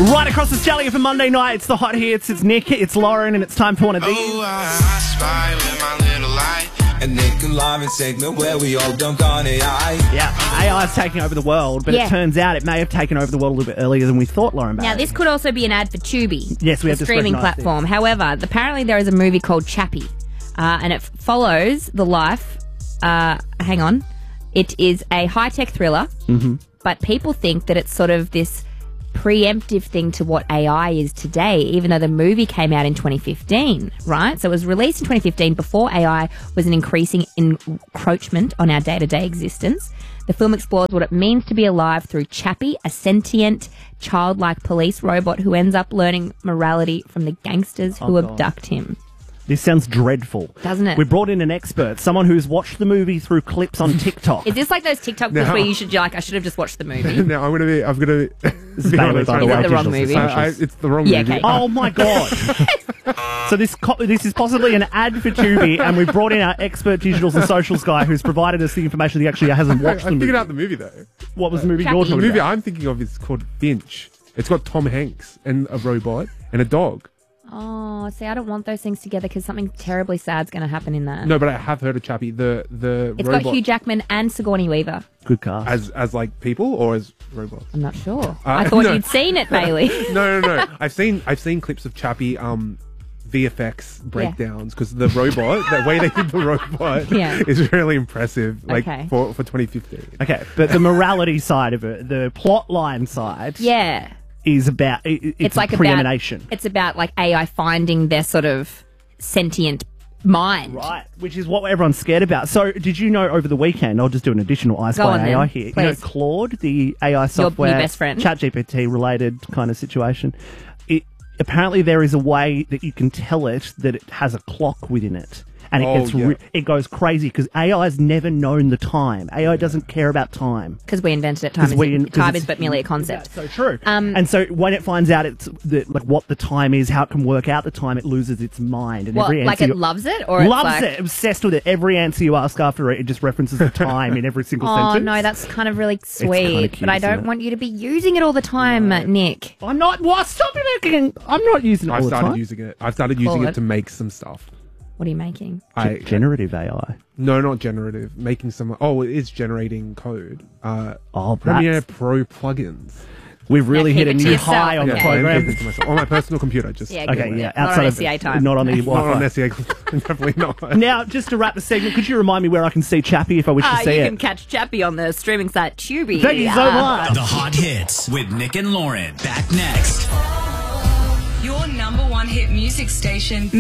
Right across Australia for Monday night, it's the Hot Hits. It's Nick, it's Lauren, and it's time for one of these. I spy with my little light. And Nick and Lauren segment where we all dunk on AI. Yeah, AI is taking over the world, but it turns out it may have taken over the world a little bit earlier than we thought, Lauren Barry. Now, this could also be an ad for Tubi. Yes, we have the streaming platform. However, apparently there is a movie called Chappie, and it follows the life. Hang on. It is a high-tech thriller, but people think that it's sort of this preemptive thing to what AI is today, even though the movie came out in 2015, right? So it was released in 2015 before AI was an increasing encroachment on our day-to-day existence. The film explores what it means to be alive through Chappie, a sentient, childlike police robot who ends up learning morality from the gangsters who abduct him. This sounds dreadful. Doesn't it? We brought in an expert, someone who's watched the movie through clips on TikTok. Is this like those TikTok clips where you should, like, I should have just watched the movie? No, I'm gonna be This is Bailey, by the way. Is it the wrong movie? It's the wrong movie. Okay. Oh my God. So this is possibly an ad for Tubi, and we brought in our expert digitals and socials guy who's provided us the information that he actually hasn't watched I the movie. figured out the movie though. What was the movie Chappie. you're The talking movie about? I'm thinking of is called Finch. It's got Tom Hanks and a robot and a dog. Oh, see, I don't want those things together because something terribly sad's going to happen in that. No, but I have heard of Chappie. The It's robot got Hugh Jackman and Sigourney Weaver. Good cast. as like people or as robots. I'm not sure. I thought no. you'd seen it, Bailey. No. I've seen clips of Chappie VFX breakdowns because the robot, the way they did the robot, is really impressive. Like for 2015. Okay, but the morality side of it, the plot line side, is about it's like preemination. It's about like AI finding their sort of sentient mind, right? Which is what everyone's scared about. So, did you know over the weekend? I'll just do an additional I Spy AI here. Please. You know, Claude, the AI software, your best friend, ChatGPT related kind of situation. Apparently, there is a way that you can tell it that it has a clock within it. And it goes crazy because AI has never known the time. AI doesn't care about time. Because we invented it. Time is but merely a concept. That's so true. And so when it finds out like what the time is, how it can work out the time, it loses its mind. And every answer it loves it? Or loves it, obsessed with it. Every answer you ask after it just references the time in every single sentence. Oh, no, that's kind of really sweet. But I don't want you to be using it all the time, Nick. I'm not. Stop it. I'm not using it all the time. I've started using it to make some stuff. What are you making? Generative AI. No, not generative. Making some. Oh, it is generating code. Premiere Pro plugins. We've really hit a new high on the program. On my personal computer, just outside not on SCA time. Not on the Wi-Fi. Not on SCA, definitely not. Now, just to wrap the segment, could you remind me where I can see Chappie if I wish to see it? You can catch Chappie on the streaming site Tubi. Thank you so much. The Hot Hits with Nick and Lauren. Back next. Your #1 hit music station.